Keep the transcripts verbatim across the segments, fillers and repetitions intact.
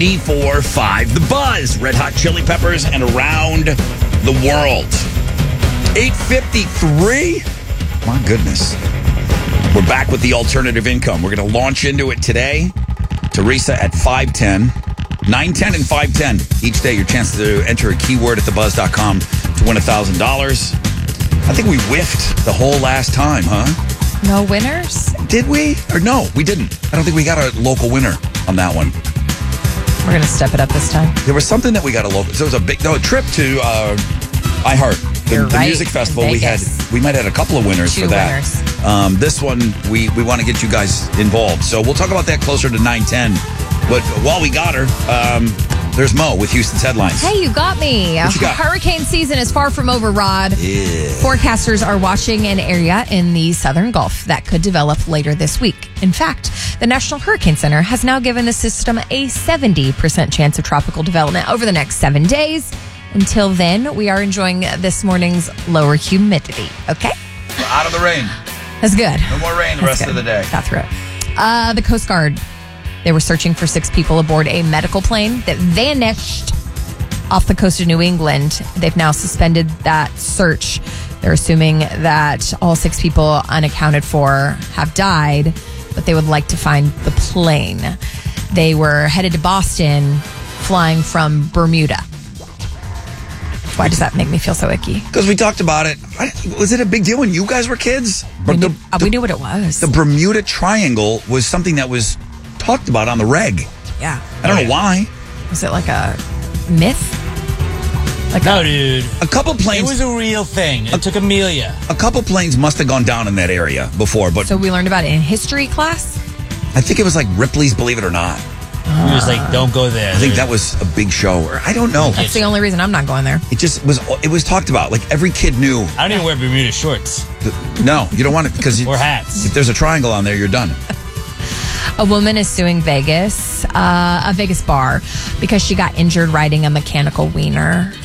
ninety-four point five. The Buzz, Red Hot Chili Peppers, and Around the World. eight fifty-three. My goodness. We're back with the alternative income. We're going to launch into it today. Teresa at five ten. nine ten and five ten. Each day, your chance to enter a keyword at the buzz dot com to win one thousand dollars. I think we whiffed the whole last time, huh? No winners? Did we? Or no, we didn't. I don't think we got a local winner on that one. We're going to step it up this time. There was something that we got a local. So it was a big no, a trip to uh, iHeart, the, You're the right, music festival. We had Vegas. we might have had a couple of winners Two for that. winners. Um, this one we we want to get you guys involved. So we'll talk about that closer to nine ten. But while we got her, um, there's Mo with Houston's headlines. Hey, you got me. What you got? Hurricane season is far from over, Rod. Yeah. Forecasters are watching an area in the southern Gulf that could develop later this week. In fact, the National Hurricane Center has now given the system a seventy percent chance of tropical development over the next seven days. Until then, we are enjoying this morning's lower humidity. Okay? We're out of the rain. That's good. No more rain the That's rest good. of the day. Got through it. Uh, the Coast Guard. They were searching for six people aboard a medical plane that vanished off the coast of New England. They've now suspended that search. They're assuming that all six people unaccounted for have died, but they would like to find the plane. They were headed to Boston, flying from Bermuda. Why does that make me feel so icky? Because we talked about it. I, was it a big deal when you guys were kids? We the, knew, uh, the, we knew what it was. the Bermuda Triangle was something that was talked about on the reg. yeah. I don't know why. Was it like a myth? Like No, a, dude. A couple It planes. was a real thing. It took Amelia. A couple planes must have gone down in that area before, but So we learned about it in history class? I think it was like Ripley's Believe It or Not. We was like, don't go there. I think that was a big show. Or I don't know. That's the only reason I'm not going there. It just was. It was talked about. Like every kid knew. I don't even wear Bermuda shorts. No, you don't want it because Or hats. If there's a triangle on there, you're done. A woman is suing Vegas, uh, a Vegas bar, because she got injured riding a mechanical wiener.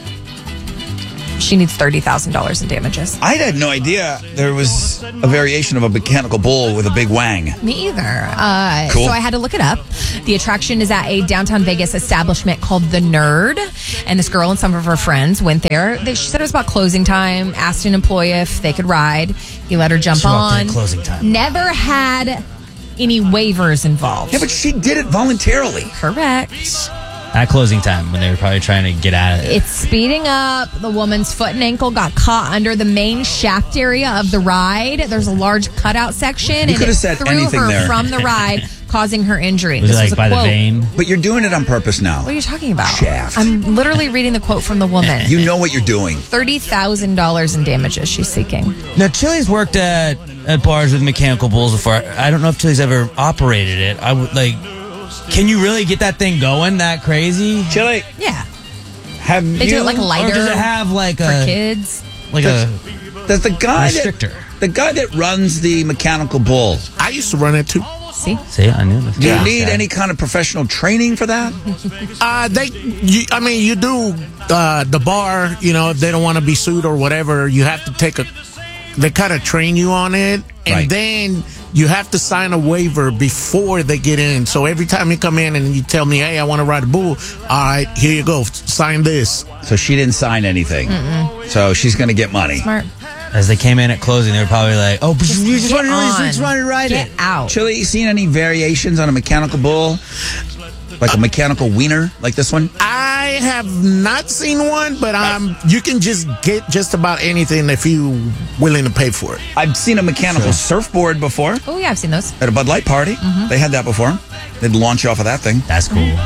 She needs thirty thousand dollars in damages. I had no idea there was a variation of a mechanical bull with a big wang. Me either. Uh, Cool. So I had to look it up. The attraction is at a downtown Vegas establishment called The Nerd. And this girl and some of her friends went there. They, she said it was about closing time, asked an employee if they could ride. He let her jump She walked in on. at closing time. Never had any waivers involved. Yeah, but she did it voluntarily. Correct. At closing time, when they were probably trying to get out of it. It's speeding up. The woman's foot and ankle got caught under the main shaft area of the ride. There's a large cutout section, and could've it said threw anything her there. from the ride, causing her injury. Was This it like a by the quote. vein? But you're doing it on purpose now. What are you talking about? Shaft. I'm literally reading the quote from the woman. You know what you're doing. thirty thousand dollars in damages she's seeking. Now, Chili's worked at, at bars with mechanical bulls before. I don't know if Chili's ever operated it. I would like. Can you really get that thing going that crazy? Chili, Yeah. have They you? do it like a Or lighter does it have like for a kids. like a Does the guy restrictor? that the guy that runs the mechanical bull? I used to run it too. See? See, I knew this. Do you Yeah. need any kind of professional training for that? Uh, they, you, I mean, you do uh, the bar. You know, if they don't want to be sued or whatever, you have to take a. They kind of train you on it, and Right. then you have to sign a waiver before they get in. So every time you come in and you tell me, "Hey, I want to ride a bull," all right, here you go, sign this. So she didn't sign anything. So she's going to get money. Smart. As they came in at closing, they were probably like, "Oh, but you just Get want to on. just want to ride Get it." out. Chili, you seen any variations on a mechanical bull? Like a mechanical wiener, like this one? I have not seen one, but um, you can just get just about anything if you willing to pay for it. I've seen a mechanical surfboard before Oh, yeah, I've seen those. at a Bud Light party. They had that before. They'd launch off of that thing. That's cool.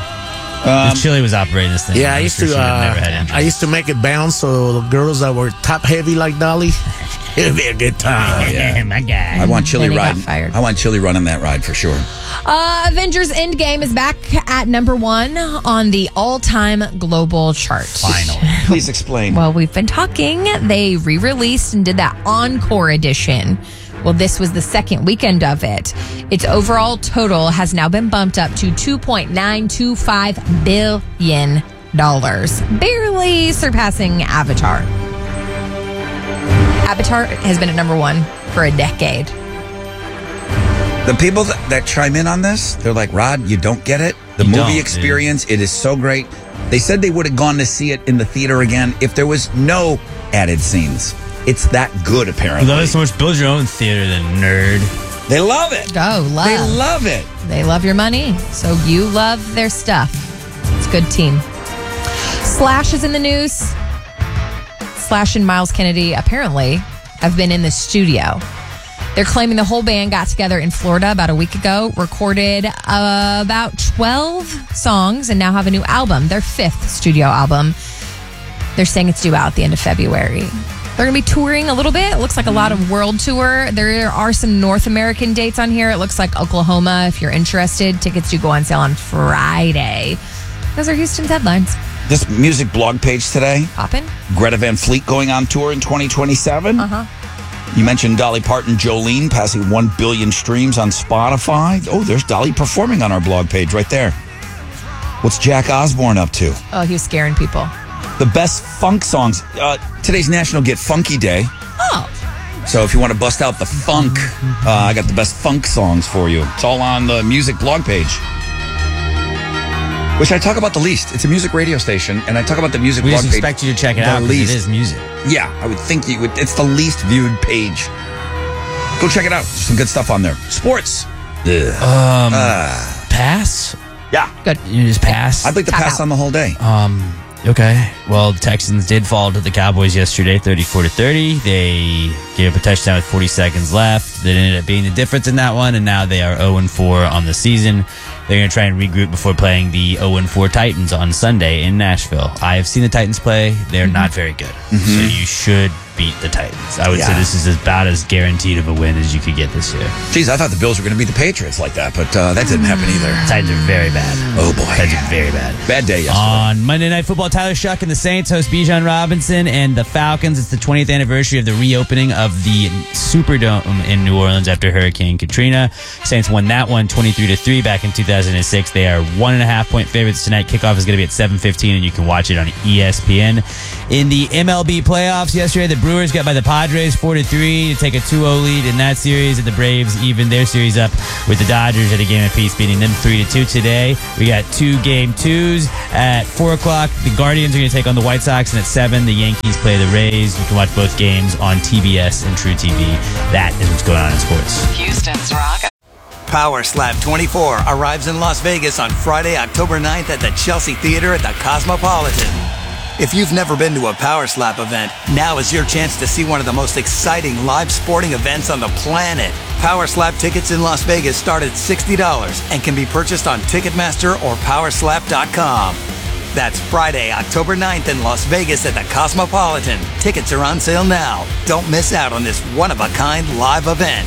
if Chili was operating this thing, Yeah, I I'm used sure to. she'd have Uh, never had injuries. I used to make it bounce, so the girls that were top heavy like Dolly, it'd be a good time. yeah, my guy. I want Chili Then he got riding. fired. I want Chili running that ride for sure. Uh, Avengers Endgame is back at number one on the all-time global chart. Final. Please explain. Well, we've been talking. They re-released and did that encore edition. Well, this was the second weekend of it. Its overall total has now been bumped up to two point nine two five billion dollars, barely surpassing Avatar. Avatar has been at number one for a decade. The people that, that chime in on this, they're like, Rod, you don't get it. The You movie don't, experience, it is so great. They said they would have gone to see it in the theater again if there was no added scenes. It's that good, apparently. You love it so much. Build your own theater, then nerd. They love it. Go, love. They love it. They love your money, so you love their stuff. It's a good team. Slash is in the news. Slash and Miles Kennedy apparently have been in the studio. They're claiming the whole band got together in Florida about a week ago, recorded uh, about twelve songs, and now have a new album, their fifth studio album. They're saying it's due out at the end of February. They're going to be touring a little bit. It looks like a lot of world tour. There are some North American dates on here. It looks like Oklahoma, if you're interested. Tickets do go on sale on Friday. Those are Houston's headlines. This music blog page today, Poppin'? Greta Van Fleet going on tour in twenty twenty-seven. Uh-huh. You mentioned Dolly Parton, Jolene, passing one billion streams on Spotify. Oh, there's Dolly performing on our blog page right there. What's Jack Osborne up to? Oh, he was scaring people. The best funk songs. Uh, today's National Get Funky Day. Oh. So if you want to bust out the funk, uh, I got the best funk songs for you. It's all on the music blog page. Which I talk about the least. It's a music radio station, and I talk about the music We blog just page. expect you to check it the out because least. it is music. Yeah, I would think you would. It's the least viewed page. Go check it out. Some good stuff on there. Sports. Ugh. Um, pass? Yeah. Good. You just pass? I'd like to Tap pass out. on the whole day. Um, okay. Well, the Texans did fall to the Cowboys yesterday, thirty-four to thirty. They gave up a touchdown with forty seconds left. That ended up being the difference in that one, and now they are oh and four on the season. They're going to try and regroup before playing the oh and four Titans on Sunday in Nashville. I have seen the Titans play. They're Mm-hmm. not very good. So you should beat the Titans. I would say Yeah. this is about as guaranteed of a win as you could get this year. Jeez, I thought the Bills were going to beat the Patriots like that, but uh, that didn't happen either. Titans are very bad. Oh, boy. Titans are very bad. Bad day yesterday. On Monday Night Football, Tyler Shuck and the Saints host Bijan Robinson and the Falcons. It's the twentieth anniversary of the reopening of the Superdome in New Orleans after Hurricane Katrina. Saints won that one twenty-three to three back in two thousand six. They are one and a half point favorites tonight. Kickoff is going to be at seven fifteen, and you can watch it on E S P N. In the M L B playoffs yesterday, the Brewers got by the Padres four to three to take a two oh lead in that series, and the Braves evened their series up with the Dodgers at a game apiece, beating them three to two today. We got two game twos at four o'clock. The Guardians are going to take on the White Sox, and at seven, the Yankees play the Rays. You can watch both games on T B S and True T V. That is what's going on in sports. Houston's Rock. Power Slap twenty-four arrives in Las Vegas on Friday, October ninth at the Chelsea Theater at the Cosmopolitan. If you've never been to a Power Slap event, now is your chance to see one of the most exciting live sporting events on the planet. Power Slap tickets in Las Vegas start at sixty dollars and can be purchased on Ticketmaster or power slap dot com. That's Friday, October ninth in Las Vegas at the Cosmopolitan. Tickets are on sale now. Don't miss out on this one-of-a-kind live event.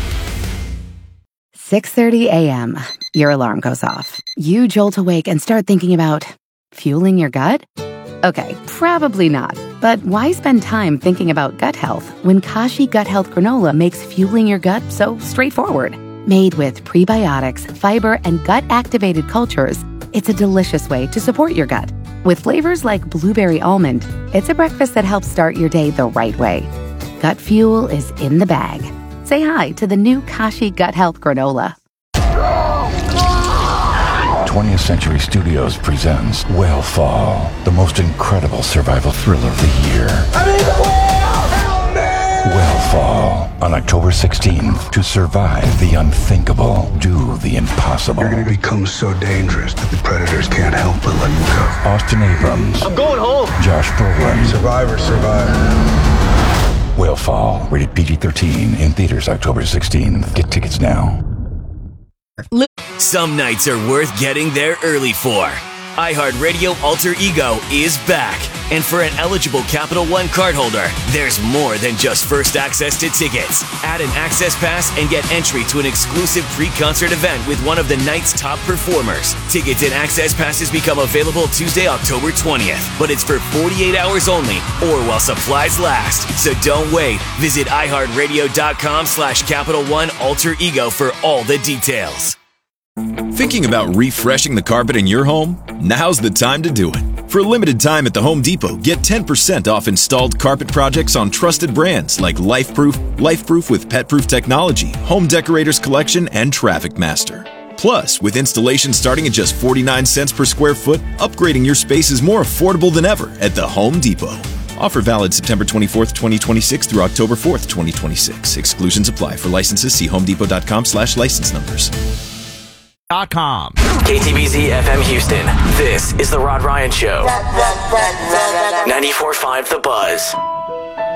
six thirty a.m. Your alarm goes off. You jolt awake and start thinking about fueling your gut? Okay, probably not. But why spend time thinking about gut health when Kashi Gut Health Granola makes fueling your gut so straightforward? Made with prebiotics, fiber, and gut-activated cultures, it's a delicious way to support your gut. With flavors like blueberry almond, it's a breakfast that helps start your day the right way. Gut fuel is in the bag. Say hi to the new Kashi Gut Health Granola. twentieth Century Studios presents Whale Fall, the most incredible survival thriller of the year. I'm in the whale! Help me! Whale Fall, on October sixteenth. To survive the unthinkable, do the impossible. You're going to become so dangerous that the predators can't help but let you go. Austin Abrams. I'm going home. Josh Brolin. Survivor, survivor. Whale Fall, rated P G thirteen, in theaters October sixteenth. Get tickets now. Some nights are worth getting there early for. iHeartRadio Alter Ego is back. And for an eligible Capital One cardholder, there's more than just first access to tickets. Add an access pass and get entry to an exclusive pre-concert event with one of the night's top performers. Tickets and access passes become available Tuesday, October twentieth. But it's for forty-eight hours only or while supplies last. So don't wait. Visit iHeartRadio.com slash Capital One Alter Ego for all the details. Thinking about refreshing the carpet in your home? Now's the time to do it. For a limited time at the Home Depot, get ten percent off installed carpet projects on trusted brands like LifeProof, LifeProof with PetProof technology, Home Decorators Collection, and Traffic Master. Plus, with installation starting at just forty-nine cents per square foot, upgrading your space is more affordable than ever at the Home Depot. Offer valid September twenty-fourth, twenty twenty-six through October fourth, twenty twenty-six. Exclusions apply. For licenses, see homedepot.com slash license numbers. Dot com. K T B Z F M Houston. This is The Rod Ryan Show. ninety-four point five The Buzz.